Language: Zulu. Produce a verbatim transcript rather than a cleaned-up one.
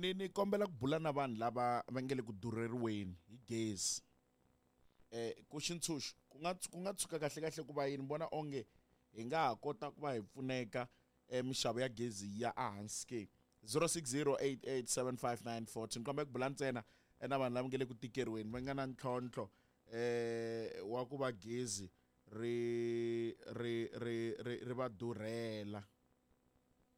ni ni kombela ku bula na vanhu lava va nge le ku durheriweni hi gezi. Eh ku xintshunxo ku nga ku nga tshuka kahle kahle ku va yini vona onge hi nga ha kota ku va hi pfuneka mixavo ya gezi ya ehansi ke. zero six zero eight eight seven five nine four ni kombela ku bula ntsena na vanhu lava nge le ku tikeriweni va nga na ntlhontlho eh wa ku va gezi ri ri ri ri va durhela.